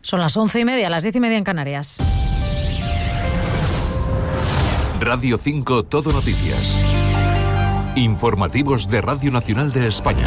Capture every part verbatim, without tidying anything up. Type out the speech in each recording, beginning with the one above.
Son las once y media, las diez y media en Canarias. Radio cinco Todo Noticias. Informativos de Radio Nacional de España.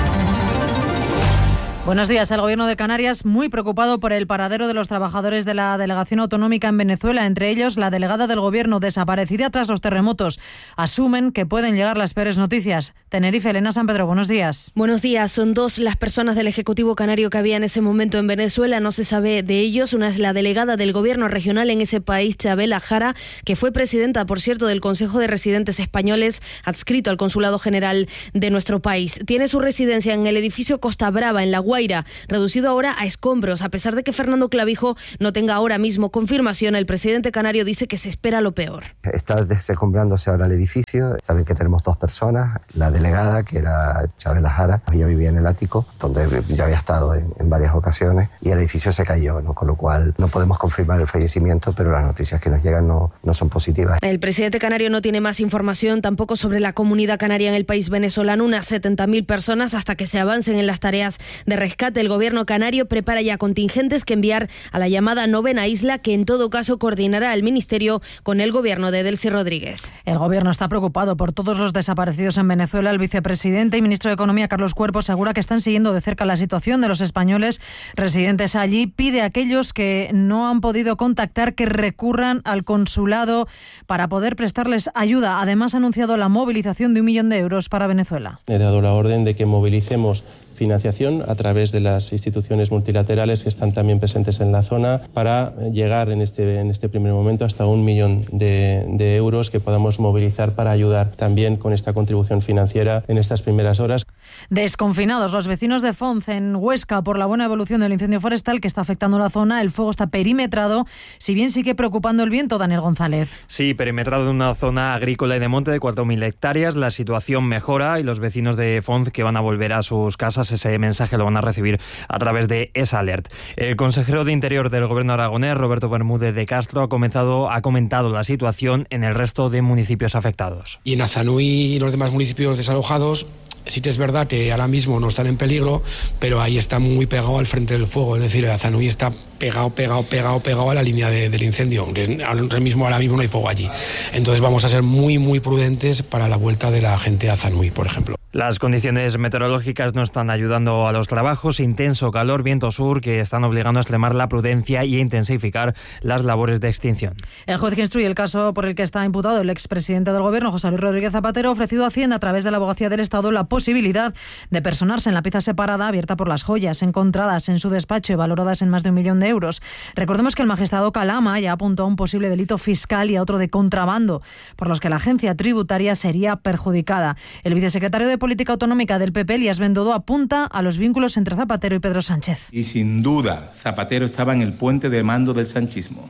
Buenos días. El Gobierno de Canarias muy preocupado por el paradero de los trabajadores de la delegación autonómica en Venezuela, entre ellos la delegada del Gobierno desaparecida tras los terremotos. Asumen que pueden llegar las peores noticias. Tenerife, Elena San Pedro, buenos días. Buenos días. Son dos las personas del Ejecutivo canario que había en ese momento en Venezuela. No se sabe de ellos. Una es la delegada del Gobierno regional en ese país, Chabela Jara, que fue presidenta, por cierto, del Consejo de Residentes Españoles, adscrito al Consulado General de nuestro país. Tiene su residencia en el edificio Costa Brava, en La Guaira, reducido ahora a escombros. A pesar de que Fernando Clavijo no tenga ahora mismo confirmación, el presidente canario dice que se espera lo peor. Está desencombrándose ahora el edificio. Saben que tenemos dos personas. La delegada, que era Chabela Jara, ella vivía en el ático, donde ya había estado en, en varias ocasiones, y el edificio se cayó, ¿no? Con lo cual no podemos confirmar el fallecimiento, pero las noticias que nos llegan no, no son positivas. El presidente canario no tiene más información tampoco sobre la comunidad canaria en el país venezolano, unas setenta mil personas, hasta que se avancen en las tareas de rescate. El gobierno canario prepara ya contingentes que enviar a la llamada novena isla, que en todo caso coordinará el ministerio con el gobierno de Delcy Rodríguez. El gobierno está preocupado por todos los desaparecidos en Venezuela. El vicepresidente y ministro de Economía, Carlos Cuerpo, asegura que están siguiendo de cerca la situación de los españoles residentes allí. Pide a aquellos que no han podido contactar que recurran al consulado para poder prestarles ayuda. Además, ha anunciado la movilización de un millón de euros para Venezuela. He dado la orden de que movilicemos financiación a través de las instituciones multilaterales que están también presentes en la zona para llegar en este, en este primer momento hasta un millón de, de euros que podamos movilizar para ayudar también con esta contribución financiera en estas primeras horas. Desconfinados los vecinos de Fonz, en Huesca, por la buena evolución del incendio forestal que está afectando la zona. El fuego está perimetrado, si bien sigue preocupando el viento. Daniel González. Sí, perimetrado en una zona agrícola y de monte de cuatro mil hectáreas. La situación mejora y los vecinos de Fonz que van a volver a sus casas, ese mensaje lo van a recibir a través de esa alert. El consejero de Interior del Gobierno aragonés, Roberto Bermúdez de Castro, ha comenzado, ha comentado la situación en el resto de municipios afectados. Y en Azanui y los demás municipios desalojados, sí que es verdad que ahora mismo no están en peligro, pero ahí está muy pegado al frente del fuego. Es decir, Azanui está pegado, pegado, pegado, pegado a la línea de, del incendio. Ahora mismo, ahora mismo no hay fuego allí. Entonces vamos a ser muy, muy prudentes para la vuelta de la gente a Azanui, por ejemplo. Las condiciones meteorológicas no están ayudando a los trabajos. Intenso calor, viento sur, que están obligando a extremar la prudencia y a intensificar las labores de extinción. El juez que instruye el caso por el que está imputado el expresidente del Gobierno, José Luis Rodríguez Zapatero, ha ofrecido a Hacienda, a través de la Abogacía del Estado, la posibilidad de personarse en la pieza separada abierta por las joyas encontradas en su despacho y valoradas en más de un millón de euros. Recordemos que el magistrado Calama ya apuntó a un posible delito fiscal y a otro de contrabando, por los que la agencia tributaria sería perjudicada. El vicesecretario de Política Autonómica del P P, Elías Bendodo, apunta a los vínculos entre Zapatero y Pedro Sánchez. Y sin duda, Zapatero estaba en el puente de mando del sanchismo.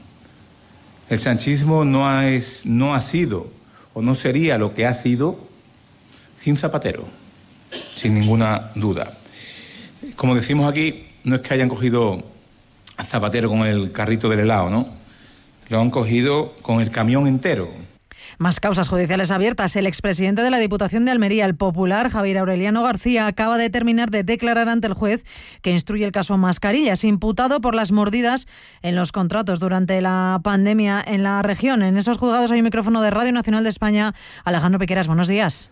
El sanchismo no ha, es, no ha sido o no sería lo que ha sido sin Zapatero, sin ninguna duda. Como decimos aquí, no es que hayan cogido a Zapatero con el carrito del helado, ¿no? Lo han cogido con el camión entero. Más causas judiciales abiertas. El expresidente de la Diputación de Almería, el popular Javier Aureliano García, acaba de terminar de declarar ante el juez que instruye el caso Mascarillas, imputado por las mordidas en los contratos durante la pandemia en la región. En esos juzgados hay un micrófono de Radio Nacional de España. Alejandro Piqueras, buenos días.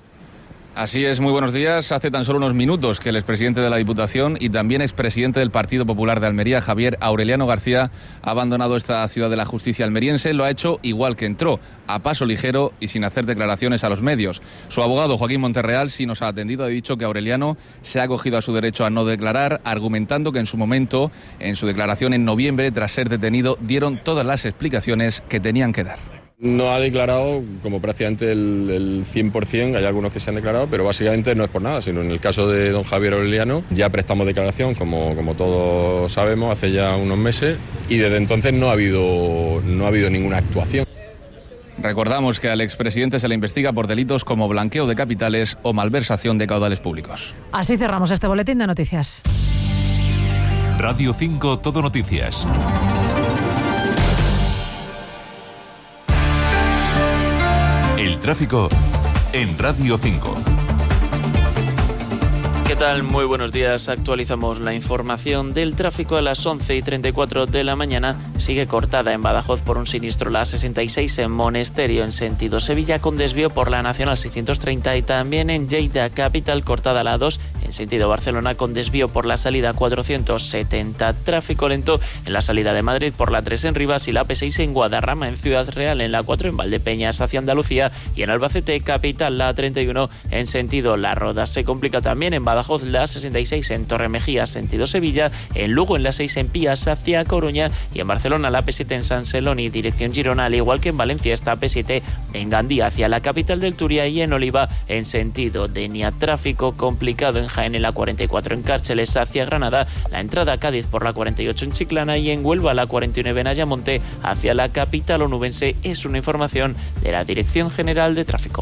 Así es, muy buenos días. Hace tan solo unos minutos que el expresidente de la Diputación y también expresidente del Partido Popular de Almería, Javier Aureliano García, ha abandonado esta ciudad de la justicia almeriense. Lo ha hecho igual que entró, a paso ligero y sin hacer declaraciones a los medios. Su abogado, Joaquín Monterreal, sí nos ha atendido, ha dicho que Aureliano se ha acogido a su derecho a no declarar, argumentando que en su momento, en su declaración en noviembre, tras ser detenido, dieron todas las explicaciones que tenían que dar. No ha declarado como prácticamente el, el cien por ciento, hay algunos que se han declarado, pero básicamente no es por nada, sino en el caso de don Javier Aureliano ya prestamos declaración, como, como todos sabemos, hace ya unos meses, y desde entonces no ha habido, no ha habido ninguna actuación. Recordamos que al expresidente se le investiga por delitos como blanqueo de capitales o malversación de caudales públicos. Así cerramos este boletín de noticias. Radio cinco Todo Noticias. El tráfico en Radio cinco. ¿Qué tal? Muy buenos días. Actualizamos la información del tráfico a las once y treinta y cuatro de la mañana. Sigue cortada en Badajoz por un siniestro la sesenta y seis en Monesterio en sentido Sevilla con desvío por la Nacional seiscientos treinta y también en Lleida Capital cortada la dos en sentido Barcelona con desvío por la salida cuatrocientos setenta. Tráfico lento en la salida de Madrid por la tres en Rivas y la P seis en Guadarrama, en Ciudad Real, en la cuatro en Valdepeñas hacia Andalucía y en Albacete Capital la treinta y uno en sentido La Roda. Se complica también en Badajoz la sesenta y seis en Torremejía sentido Sevilla, en Lugo en la seis en Pías hacia Coruña y en Barcelona la P siete en San Celoni dirección Girona, al igual que en Valencia esta P siete en Gandía hacia la capital del Turia y en Oliva en sentido Denia. Tráfico complicado en Jaén en la cuarenta y cuatro en Cárceles hacia Granada, la entrada a Cádiz por la cuarenta y ocho en Chiclana y en Huelva la cuarenta y nueve en Ayamonte hacia la capital onubense. Es una información de la Dirección General de Tráfico.